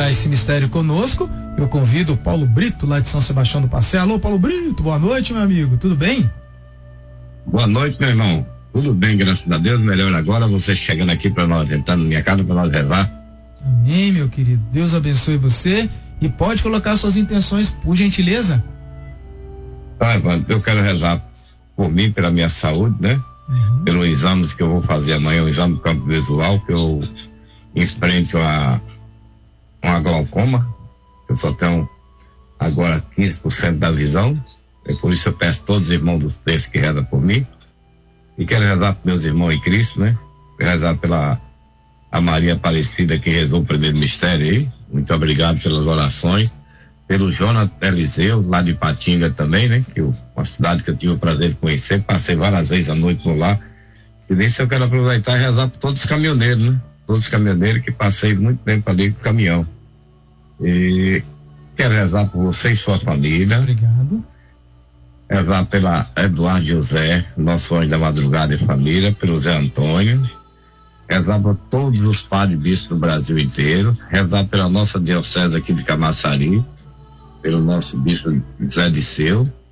celebrar esse mistério conosco, eu convido o Paulo Brito, lá de São Sebastião do Passé. Alô, Paulo Brito, boa noite, meu amigo, tudo bem? Boa noite, meu irmão. Tudo bem, graças a Deus. Melhor agora, você chegando aqui para nós, entrando na minha casa para nós rezar. Amém, meu querido. Deus abençoe você e pode colocar suas intenções, por gentileza. Evandro, eu quero rezar por mim, pela minha saúde, né? Pelos exames que eu vou fazer amanhã, o exame do campo visual, que eu enfrento uma glaucoma. Eu só tenho agora 15% da visão. É por isso eu peço a todos os irmãos dos textos que rezam por mim. E quero rezar para meus irmãos em Cristo, né? Quero rezar pela a Maria Aparecida, que rezou o primeiro mistério aí. Muito obrigado pelas orações. Pelo Jonas Eliseu, lá de Patinga também, né? Uma cidade que eu tive o prazer de conhecer. Passei várias vezes à noite por lá. E nisso eu quero aproveitar e rezar por todos os caminhoneiros, né? Todos os caminhoneiros que passei muito tempo ali com o caminhão. E quero rezar por você e sua família. Obrigado. Rezar pela Eduardo José, nosso anjo da madrugada e família, pelo Zé Antônio. Rezar por todos os padres bispos do Brasil inteiro. Rezar pela nossa diocese aqui de Camaçari, pelo nosso bispo Zé Disseu.